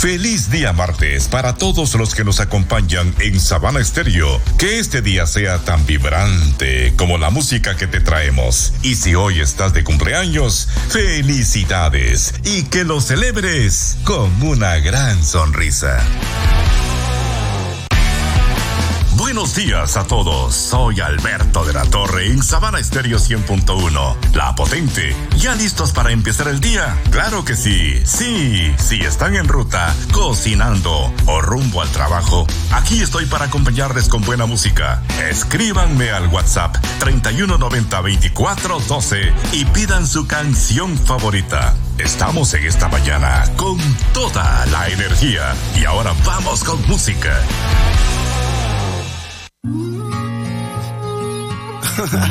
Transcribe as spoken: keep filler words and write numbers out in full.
Feliz día martes para todos los que nos acompañan en Sabana Estéreo. Que este día sea tan vibrante como la música que te traemos. Y si hoy estás de cumpleaños, felicidades y que lo celebres con una gran sonrisa. Buenos días a todos, soy Alberto de la Torre en Sabana Estéreo cien punto uno, La Potente. ¿Ya listos para empezar el día? Claro que sí, sí, si están en ruta, cocinando o rumbo al trabajo, aquí estoy para acompañarles con buena música. Escríbanme al WhatsApp treinta y uno noventa veinticuatro doce y pidan su canción favorita. Estamos en esta mañana con toda la energía y ahora vamos con música.